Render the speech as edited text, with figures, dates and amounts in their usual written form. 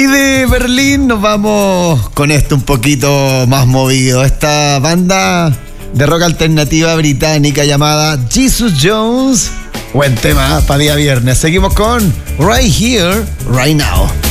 Y de Berlín nos vamos con esto un poquito más movido. Esta banda de rock alternativa británica llamada Jesus Jones. Buen tema para día viernes. Seguimos con Right Here, Right Now.